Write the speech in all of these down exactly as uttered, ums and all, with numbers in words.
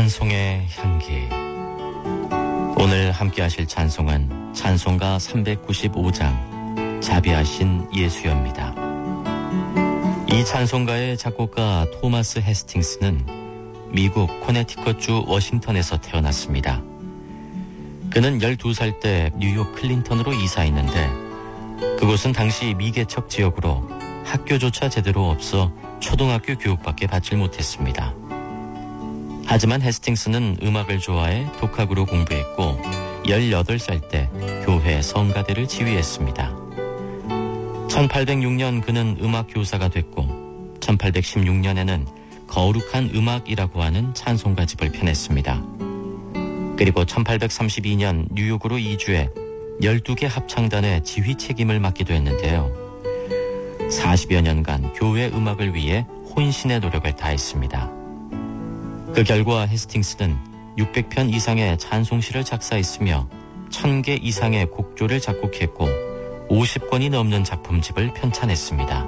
찬송의 향기. 오늘 함께 하실 찬송은 찬송가 삼백구십오 장 자비하신 예수여입니다. 이 찬송가의 작곡가 토마스 헤스팅스는 미국 코네티컷주 워싱턴에서 태어났습니다. 그는 열두 살 때 뉴욕 클린턴으로 이사했는데 그곳은 당시 미개척 지역으로 학교조차 제대로 없어 초등학교 교육밖에 받질 못했습니다. 하지만 헤스팅스는 음악을 좋아해 독학으로 공부했고 열여덟 살 때 교회 성가대를 지휘했습니다. 천팔백육 년 그는 음악 교사가 됐고 천팔백십육 년에는 거룩한 음악이라고 하는 찬송가집을 펴냈습니다. 그리고 천팔백삼십이 년 뉴욕으로 이주해 열두 개 합창단의 지휘 책임을 맡기도 했는데요. 사십여 년간 교회 음악을 위해 혼신의 노력을 다했습니다. 그 결과 헤스팅스는 육백 편 이상의 찬송시를 작사했으며 천 개 이상의 곡조를 작곡했고 오십 권이 넘는 작품집을 편찬했습니다.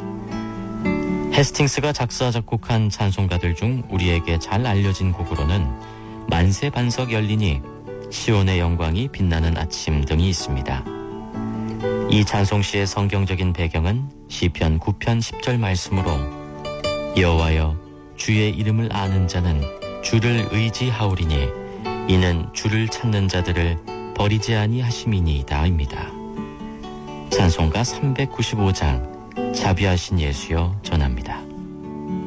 헤스팅스가 작사 작곡한 찬송가들 중 우리에게 잘 알려진 곡으로는 만세 반석 열리니, 시온의 영광이 빛나는 아침 등이 있습니다. 이 찬송시의 성경적인 배경은 시편 구 편 십 절 말씀으로 여호와여 주의 이름을 아는 자는 주를 의지하오리니 이는 주를 찾는 자들을 버리지 아니하심이니이다입니다. 찬송가 삼백구십오 장 자비하신 예수여 전합니다.